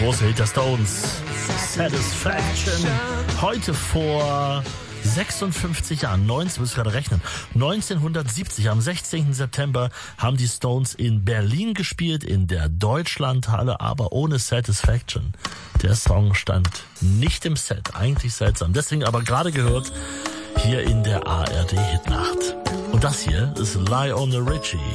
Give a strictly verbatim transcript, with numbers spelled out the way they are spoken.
große Hit der Stones, Satisfaction. Heute vor sechsundfünfzig Jahren, neunzehn, muss ich gerade rechnen, neunzehnhundertsiebzig, am sechzehnten September haben die Stones in Berlin gespielt, in der Deutschlandhalle, aber ohne Satisfaction. Der Song stand nicht im Set, eigentlich seltsam. Deswegen aber gerade gehört hier in der A R D Hitnacht. Und das hier ist Lionel Richie.